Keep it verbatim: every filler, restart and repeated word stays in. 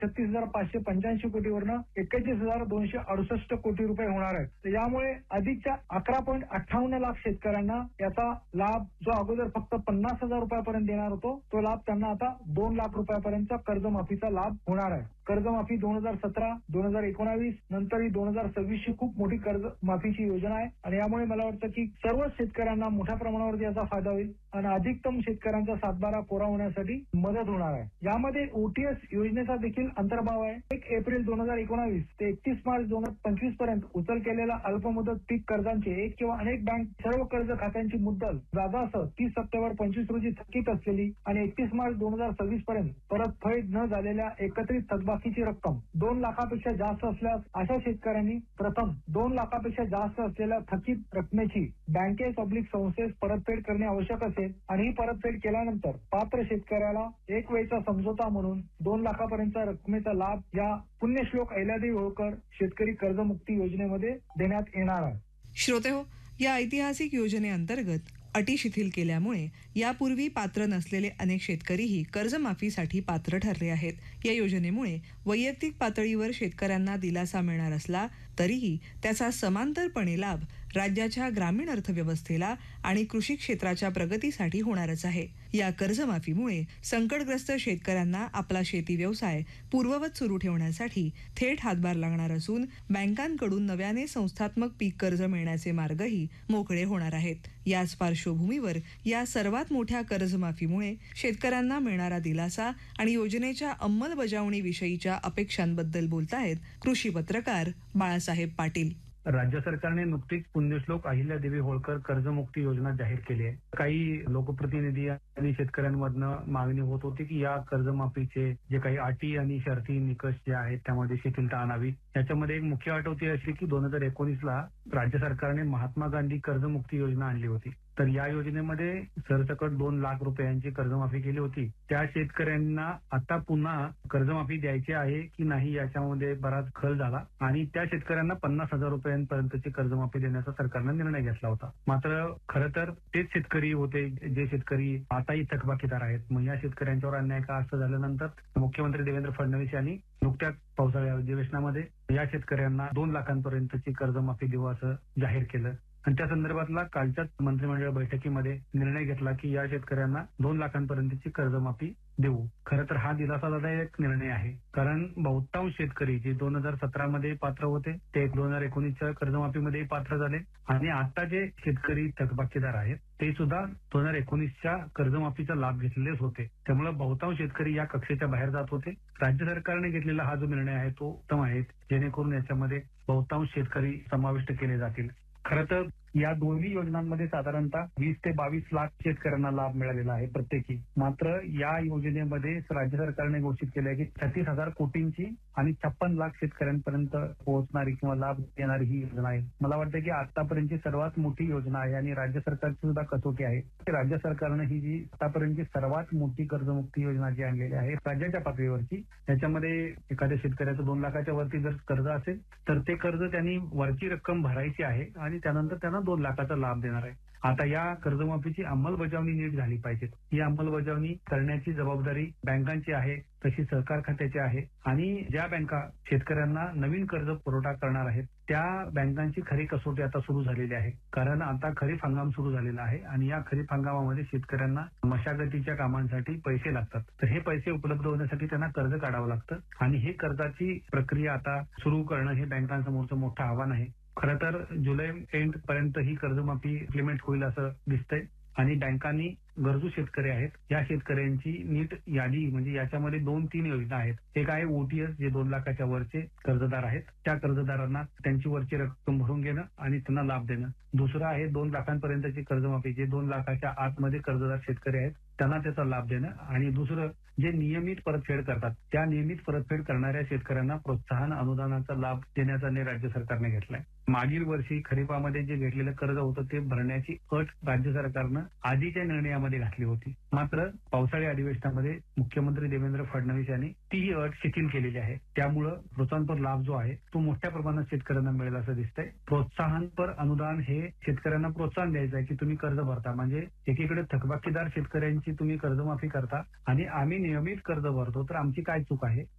छत्तीस हजार पाचशे पंच्याऐंशी कोटीवरनं एक्केचाळीस हजार दोनशे अडुसष्ट कोटी रुपये होणार आहेत. तर यामुळे अधिकच्या अकरा पॉईंट अठ्ठावन्न लाख शेतकऱ्यांना याचा लाभ, जो अगोदर फक्त पन्नास हजार रुपयापर्यंत देणार होतो, तो लाभ त्यांना आता दोन लाख रुपयापर्यंतचा कर्जमाफीचा लाभ होणार आहे. कर्जमाफी दोन हजार सतरा दोन हजार एकोणावीस नंतर ही दोन हजार सव्वीस ची खूप मोठी कर्जमाफीची योजना आहे आणि यामुळे मला वाटतं की सर्व शेतकऱ्यांना मोठ्या प्रमाणावर याचा फायदा होईल आणि अधिकतम शेतकऱ्यांचा सातबारा कोरा होण्यासाठी मदत होणार आहे. यामध्ये ओटीएस योजनेचा देखील अंतर्भाव आहे. एक एप्रिल दोन हजार एकोणावीस ते एकतीस मार्च दोन हजार पंचवीस पर्यंत उचल केलेल्या अल्पमुदत पीक कर्जांचे एक किंवा अनेक बँक सर्व कर्ज खात्यांची मुद्दल व्याजासह तीस सप्टेंबर पंचवीस रोजी थकीत असलेली आणि एकतीस मार्च दोन हजार सव्वीस पर्यंत परतफेड न झालेल्या एकत्रित थकबाकीची रक्कम दोन लाखापेक्षा जास्त असल्यास अशा शेतकऱ्यांनी प्रथम दोन लाखापेक्षा जास्त असलेल्या थकीत रकमेची बँकेस पब्लिक संस्थेस परतफेड करणे आवश्यक असेल आणि ही परतफेड केल्यानंतर पात्र शेतकऱ्याला एक वेळचा समझोता म्हणून दोन लाखापर्यंतचा रकमेचा लाभ या पुण्यश्लोक अहिल्यादेवी होळकर शेतकरी कर्जमुक्ती योजनेमध्ये देण्यात येणार आहे. श्रोतेहो, या ऐतिहासिक योजनेअंतर्गत अटी शिथिल केल्यामुळे यापूर्वी पात्र नसलेले अनेक शेतकरीही कर्जमाफीसाठी पात्र ठरले आहेत. या योजनेमुळे वैयक्तिक पातळीवर शेतकऱ्यांना दिलासा मिळणार असला तरीही त्याचा समांतरपणे लाभ राज्याच्या ग्रामीण अर्थव्यवस्थेला आणि कृषी क्षेत्राच्या प्रगतीसाठी होणारच आहे. या कर्जमाफीमुळे संकटग्रस्त शेतकऱ्यांना आपला शेती व्यवसाय पूर्ववत सुरू ठेवण्यासाठी थेट हातभार लागणार असून बँकांकडून नव्याने संस्थात्मक पीक कर्ज मिळण्याचे मार्गही मोकळे होणार आहेत. याच पार्श्वभूमीवर या सर्वात मोठ्या कर्जमाफीमुळे शेतकऱ्यांना मिळणारा दिलासा आणि योजनेच्या अंमलबजावणीविषयीच्या अपेक्षांबद्दल बोलतायत कृषी पत्रकार बाळासाहेब पाटील. राज्य सरकारने नुकतीच पुण्यश्लोक अहिल्यादेवी होळकर कर्जमुक्ती योजना जाहीर केली आहे. काही लोकप्रतिनिधी आणि शेतकऱ्यांमधनं मागणी होत होती की या कर्जमाफीचे जे काही अटी आणि शर्ती निकष जे आहेत त्यामध्ये शिथिलता आणावी. याच्यामध्ये एक मुख्य अट होती अशी की दोन हजार एकोणीस ला राज्य सरकारने महात्मा गांधी कर्जमुक्ती योजना आणली होती. तर या योजनेमध्ये सरसकट दोन लाख रुपयांची कर्जमाफी केली होती. त्या शेतकऱ्यांना आता पुन्हा कर्जमाफी द्यायची आहे की नाही याच्यामध्ये बराच खल झाला आणि त्या शेतकऱ्यांना पन्नास हजार रुपयांपर्यंतची कर्जमाफी देण्याचा सरकारनं निर्णय घेतला होता. मात्र खरं तर तेच शेतकरी होते जे शेतकरी आताही थकबाकीदार आहेत. मग या शेतकऱ्यांच्यावर अन्याय का असं झाल्यानंतर मुख्यमंत्री देवेंद्र फडणवीस यांनी नुकत्याच पावसाळी अधिवेशनामध्ये या शेतकऱ्यांना दोन लाखांपर्यंतची कर्जमाफी देऊ असं जाहीर केलं आणि त्या संदर्भातला कालच्याच मंत्रिमंडळ बैठकीमध्ये निर्णय घेतला की या शेतकऱ्यांना दोन लाखांपर्यंतची कर्जमाफी देऊ. खरं तर हा दिलासादायक निर्णय आहे, कारण बहुतांश शेतकरी जे दोन हजार सतरा मध्ये पात्र होते ते दोन हजार एकोणीसच्या कर्जमाफीमध्ये पात्र झाले आणि आता जे शेतकरी थकबाकीदार आहेत ते सुद्धा दोन हजार एकोणीसच्या कर्जमाफीचा लाभ घेतलेलेच होते. त्यामुळे बहुतांश शेतकरी या कक्षेच्या बाहेर जात होते. राज्य सरकारने घेतलेला हा जो निर्णय आहे तो उत्तम आहे, जेणेकरून याच्यामध्ये बहुतांश शेतकरी समाविष्ट केले जातील. खरं तर या दोन्ही योजनांमध्ये साधारणतः वीस ते बावीस लाख शेतकऱ्यांना लाभ मिळालेला आहे प्रत्येकी. मात्र या योजनेमध्ये राज्य सरकारने घोषित केलं आहे की छत्तीस हजार कोटींची आणि छप्पन लाख शेतकऱ्यांपर्यंत पोहोचणारी किंवा लाभ देणारी ही योजना आहे. मला वाटतं की आतापर्यंतची सर्वात मोठी योजना आहे आणि राज्य सरकारची सुद्धा कसोटी आहे. राज्य सरकारनं ही जी आतापर्यंतची सर्वात मोठी कर्जमुक्ती योजना जी आणलेली आहे राज्याच्या पातळीवरची, त्याच्यामध्ये एखाद्या शेतकऱ्याचं दोन लाखाच्या वरती जर कर्ज असेल तर ते कर्ज त्यांनी वरची रक्कम भरायची आहे आणि त्यानंतर त्यांना दोन लाखाचा लाभ देणार आहे. आता या कर्जमाफीची अंमलबजावणी नीट झाली पाहिजे. ही अंमलबजावणी करण्याची जबाबदारी बँकांची आहे, तशी सहकार खात्याची आहे आणि ज्या बँका शेतकऱ्यांना नवीन कर्ज पुरवठा करणार आहेत त्या बँकांची खरी कसोटी आता सुरू झालेली आहे. कारण आता खरीप हंगाम सुरू झालेला आहे आणि या खरीप हंगामामध्ये शेतकऱ्यांना मशागतीच्या कामांसाठी पैसे लागतात. तर हे पैसे उपलब्ध होण्यासाठी त्यांना कर्ज काढावं लागतं आणि हे कर्जाची प्रक्रिया आता सुरू करणं हे बँकांसमोरचं मोठं आव्हान आहे. खरं तर जुलै एंड पर्यंत ही कर्जमाफी इम्प्लिमेंट होईल असं दिसतंय आणि बँकांनी गरजू शेतकरी आहेत या शेतकऱ्यांची नीट यादी, म्हणजे याच्यामध्ये दोन तीन योजना आहेत. एक आहे ओटीएस जे दोन लाखाच्या वरचे कर्जदार आहेत त्या कर्जदारांना त्यांची वरची रक्कम भरून घेणं आणि त्यांना लाभ देणं. दुसरं आहे दोन लाखांपर्यंतची कर्जमाफी जे दोन लाखाच्या आतमध्ये कर्जदार शेतकरी आहेत त्यांना त्याचा लाभ देणं आणि दुसरं जे नियमित परतफेड करतात त्या नियमित परतफेड करणाऱ्या शेतकऱ्यांना प्रोत्साहन अनुदानाचा लाभ देण्याचा निर्णय राज्य सरकारने घेतलाय. मागील वर्षी खरीपामध्ये जे घेतलेलं कर्ज होतं ते भरण्याची अट राज्य सरकारनं आधीच्या निर्णयामध्ये घातली होती. मात्र पावसाळी अधिवेशनामध्ये मुख्यमंत्री देवेंद्र फडणवीस यांनी ती अट शिथिल केलेली आहे. त्यामुळं प्रोत्साहनपर लाभ जो आहे तो मोठ्या प्रमाणात शेतकऱ्यांना मिळेल असं दिसतंय. प्रोत्साहनपर अनुदान हे शेतकऱ्यांना प्रोत्साहन द्यायचं आहे की तुम्ही कर्ज भरता, म्हणजे एकीकडे थकबाकीदार शेतकऱ्यांची तुम्ही कर्जमाफी करता आणि आम्ही नियमित कर्ज भरतो तर आमची काय चूक आहे